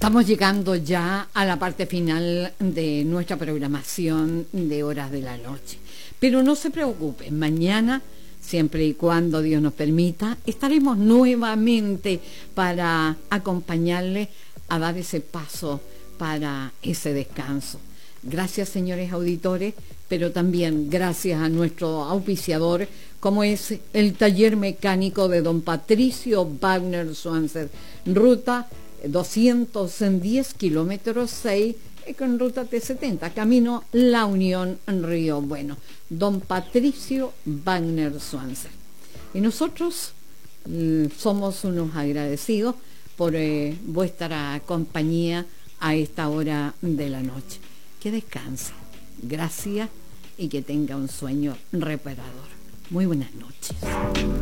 Estamos llegando ya a la parte final de nuestra programación de Horas de la Noche. Pero no se preocupen, mañana, siempre y cuando Dios nos permita, estaremos nuevamente para acompañarles a dar ese paso para ese descanso. Gracias, señores auditores, pero también gracias a nuestro auspiciador, como es el taller mecánico de don Patricio Wagner Swanser, ruta 210 kilómetros 6, con ruta T70, camino La Unión, Río Bueno. Don Patricio Wagner Swanser. Y nosotros somos unos agradecidos por vuestra compañía a esta hora de la noche. Que descanse. Gracias y que tenga un sueño reparador. Muy buenas noches.